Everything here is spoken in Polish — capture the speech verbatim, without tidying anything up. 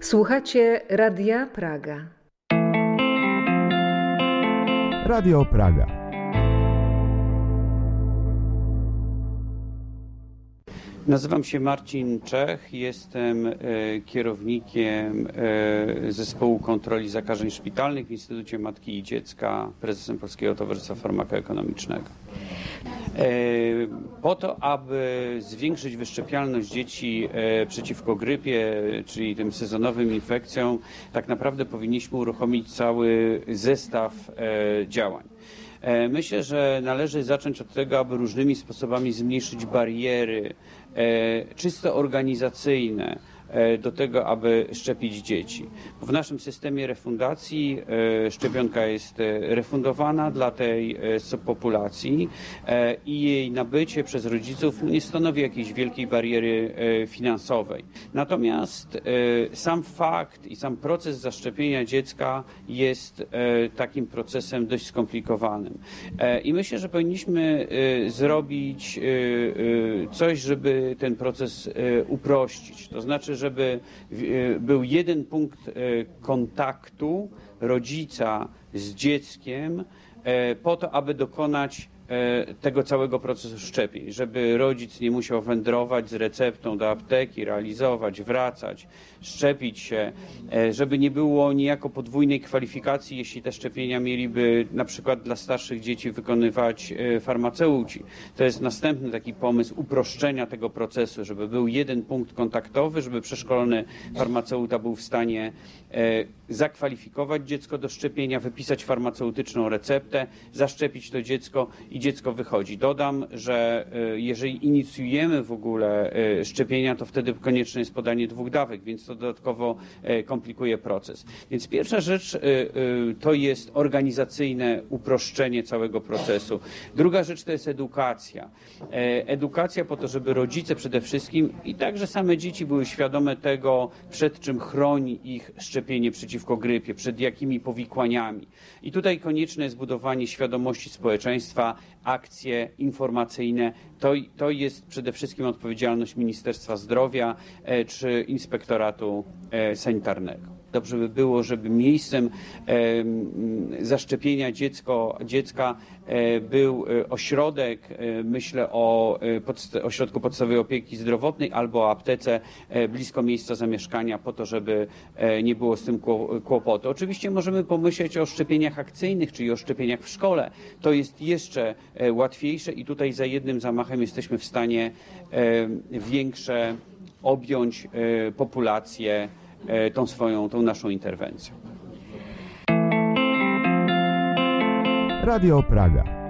Słuchacie Radia Praga. Radio Praga. Nazywam się Marcin Czech, jestem e, kierownikiem e, Zespołu Kontroli Zakażeń Szpitalnych w Instytucie Matki i Dziecka, prezesem Polskiego Towarzystwa Farmakoekonomicznego. E, po to, aby zwiększyć wyszczepialność dzieci e, przeciwko grypie, czyli tym sezonowym infekcjom, tak naprawdę powinniśmy uruchomić cały zestaw e, działań. Myślę, że należy zacząć od tego, aby różnymi sposobami zmniejszyć bariery czysto organizacyjne do tego, aby szczepić dzieci. W naszym systemie refundacji szczepionka jest refundowana dla tej populacji i jej nabycie przez rodziców nie stanowi jakiejś wielkiej bariery finansowej. Natomiast sam fakt i sam proces zaszczepienia dziecka jest takim procesem dość skomplikowanym. I myślę, że powinniśmy zrobić coś, żeby ten proces uprościć. To znaczy, żeby był jeden punkt kontaktu rodzica z dzieckiem po to, aby dokonać tego całego procesu szczepień, żeby rodzic nie musiał wędrować z receptą do apteki, realizować, wracać, szczepić się, żeby nie było niejako podwójnej kwalifikacji, jeśli te szczepienia mieliby na przykład dla starszych dzieci wykonywać farmaceuci. To jest następny taki pomysł uproszczenia tego procesu, żeby był jeden punkt kontaktowy, żeby przeszkolony farmaceuta był w stanie zakwalifikować dziecko do szczepienia, wypisać farmaceutyczną receptę, zaszczepić to dziecko i dziecko wychodzi. Dodam, że jeżeli inicjujemy w ogóle szczepienia, to wtedy konieczne jest podanie dwóch dawek, więc to dodatkowo komplikuje proces. Więc pierwsza rzecz to jest organizacyjne uproszczenie całego procesu. Druga rzecz to jest edukacja. Edukacja po to, żeby rodzice przede wszystkim i także same dzieci były świadome tego, przed czym chroni ich szczepienie przeciwko grypie, przed jakimi powikłaniami. I tutaj konieczne jest budowanie świadomości społeczeństwa, akcje informacyjne. To, to jest przede wszystkim odpowiedzialność Ministerstwa Zdrowia e, czy Inspektoratu e, Sanitarnego. Dobrze by było, żeby miejscem e, zaszczepienia dziecko, dziecka e, był ośrodek, e, myślę o e, podst- ośrodku podstawowej opieki zdrowotnej albo o aptece e, blisko miejsca zamieszkania po to, żeby e, nie było z tym kłopotu. Oczywiście możemy pomyśleć o szczepieniach akcyjnych, czyli o szczepieniach w szkole. To jest jeszcze e, łatwiejsze i tutaj za jednym zamachem jesteśmy w stanie e, większe objąć e, populację tą swoją, tą naszą interwencją. Radio Praga.